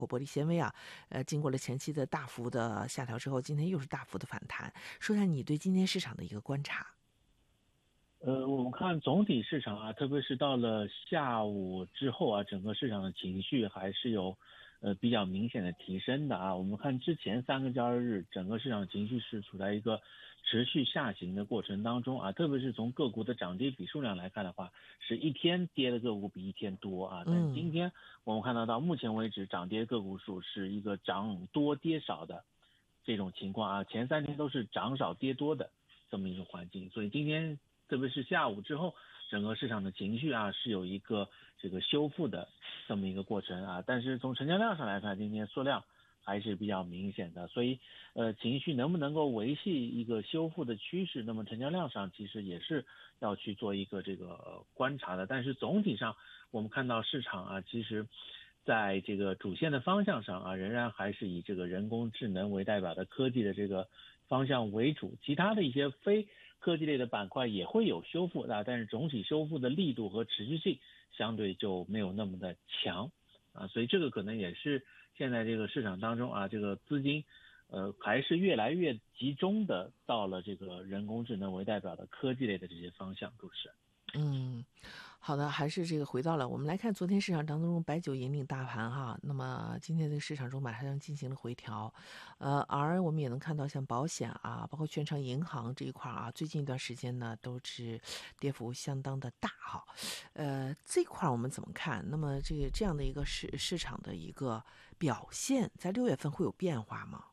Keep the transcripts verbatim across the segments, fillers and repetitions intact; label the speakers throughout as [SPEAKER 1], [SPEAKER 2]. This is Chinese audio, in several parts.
[SPEAKER 1] 玻璃纤维啊，呃，经过了前期的大幅的下调之后，今天又是大幅的反弹。说一下你对今天市场的一个观察。
[SPEAKER 2] 呃，我们看总体市场啊，特别是到了下午之后啊，整个市场的情绪还是有呃比较明显的提升的啊。我们看之前三个交易日，整个市场情绪是处在一个持续下行的过程当中啊，特别是从个股的涨跌比数量来看的话，是一天跌的个股比一天多啊。但今
[SPEAKER 1] 嗯
[SPEAKER 2] 天我们看到到目前为止，涨跌个股数是一个涨多跌少的这种情况啊，前三天都是涨少跌多的这么一个环境，所以今天特别是下午之后，整个市场的情绪啊是有一个这个修复的这么一个过程啊。但是从成交量上来看，今天缩量还是比较明显的，所以呃情绪能不能够维系一个修复的趋势，那么成交量上其实也是要去做一个这个观察的。但是总体上我们看到市场啊，其实在这个主线的方向上啊，仍然还是以这个人工智能为代表的科技的这个方向为主，其他的一些非科技类的板块也会有修复的，但是总体修复的力度和持续性相对就没有那么的强啊，所以这个可能也是现在这个市场当中啊，这个资金呃还是越来越集中的到了这个人工智能为代表的科技类的这些方向，主持人。
[SPEAKER 1] 嗯，好的，还是这个回到了我们来看昨天市场当中白酒引领大盘哈，那么今天的市场中马上进行了回调，呃，而我们也能看到像保险啊，包括券商、银行这一块啊，最近一段时间呢都是跌幅相当的大哈，呃，这块我们怎么看？那么这个这样的一个市市场的一个表现，在六月份会有变化吗？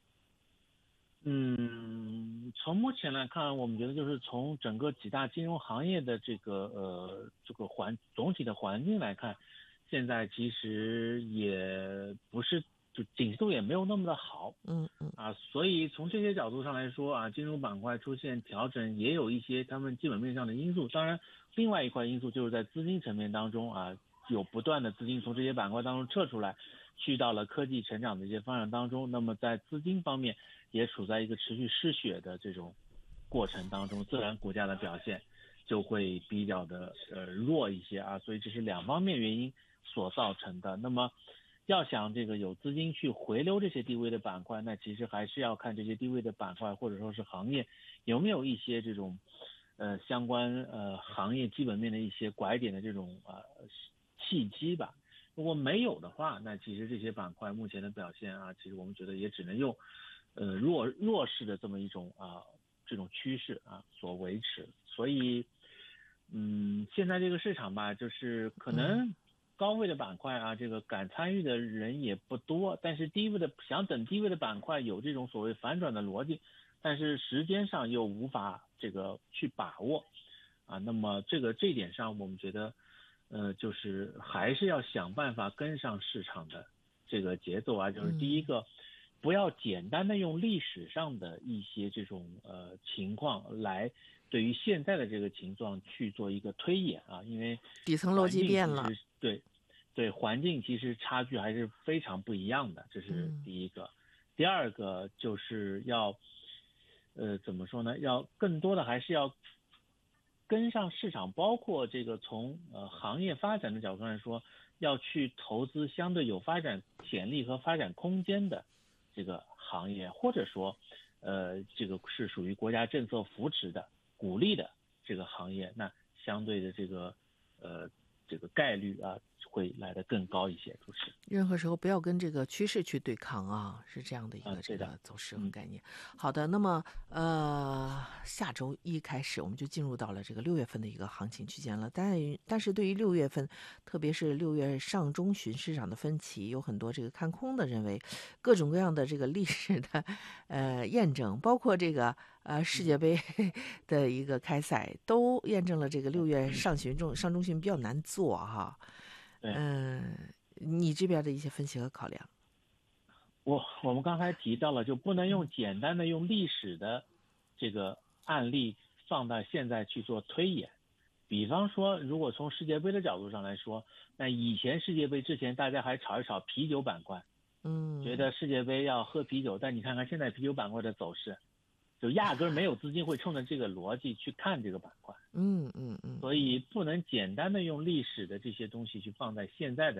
[SPEAKER 2] 嗯，从目前来看，我们觉得就是从整个几大金融行业的这个呃这个环总体的环境来看，现在其实也不是就景气度也没有那么的好
[SPEAKER 1] 嗯嗯
[SPEAKER 2] 啊，所以从这些角度上来说啊，金融板块出现调整也有一些他们基本面上的因素。当然，另外一块因素就是在资金层面当中啊，有不断的资金从这些板块当中撤出来，去到了科技成长的一些方向当中。那么在资金方面也处在一个持续失血的这种过程当中，自然股价的表现就会比较的呃弱一些啊，所以这是两方面原因所造成的。那么要想这个有资金去回流这些低位的板块，那其实还是要看这些低位的板块或者说是行业有没有一些这种呃相关呃行业基本面的一些拐点的这种呃契机吧。如果没有的话，那其实这些板块目前的表现啊，其实我们觉得也只能用呃弱弱势的这么一种啊这种趋势啊所维持。所以嗯，现在这个市场吧，就是可
[SPEAKER 1] 嗯。
[SPEAKER 2] 能高位的板块啊，这个敢参与的人也不多，但是低位的想等低位的板块有这种所谓反转的逻辑，但是时间上又无法这个去把握啊。那么这个这一点上，我们觉得呃，就是还是要想办法跟上市场的这个节奏啊。就是第一
[SPEAKER 1] 嗯。
[SPEAKER 2] 个，不要简单的用历史上的一些这种呃情况来对于现在的这个情况去做一个推演啊，因为
[SPEAKER 1] 底层逻
[SPEAKER 2] 环
[SPEAKER 1] 辑变了。
[SPEAKER 2] 境其实对对环境其实差距还是非常不一样的，这是
[SPEAKER 1] 嗯
[SPEAKER 2] 第一个。第二个就是要呃怎么说呢？要更多的还是要跟上市场，包括这个从呃行业发展的角度来说，要去投资相对有发展潜力和发展空间的这个行业，或者说呃这个是属于国家政策扶持的、鼓励的这个行业，那相对的这个呃这个概率啊会来得更高一些，主持人。
[SPEAKER 1] 任何时候不要跟这个趋势去对抗啊，是这样的一
[SPEAKER 2] 啊，
[SPEAKER 1] 个这
[SPEAKER 2] 对的。
[SPEAKER 1] 个走势和
[SPEAKER 2] 嗯。
[SPEAKER 1] 概念。好的，那么呃，下周一开始我们就进入到了这个六月份的一个行情区间了。但但是对于六月份，特别是六月上中旬市场的分歧，有很多这个看空的认为，各种各样的这个历史的呃验证，包括这个呃世
[SPEAKER 2] 嗯。
[SPEAKER 1] 界杯的一个开赛，都验证了这个六月上旬中上中旬比较难做哈。
[SPEAKER 2] 对。
[SPEAKER 1] 嗯，你这边的一些分析和考量。
[SPEAKER 2] 我我们刚才提到了，就不能用简单的用历史的这个案例放到现在去做推演。比方说，如果从世界杯的角度上来说，那以前世界杯之前大家还炒一炒啤酒板块，觉
[SPEAKER 1] 嗯
[SPEAKER 2] 得世界杯要喝啤酒，但你看看现在啤酒板块的走势，就压根儿没有资金会冲着这个逻辑去看这个板块。
[SPEAKER 1] 嗯嗯嗯
[SPEAKER 2] 所以不能简单的用历史的这些东西去放在现在的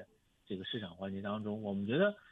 [SPEAKER 2] 这个市场环境当中，我们觉得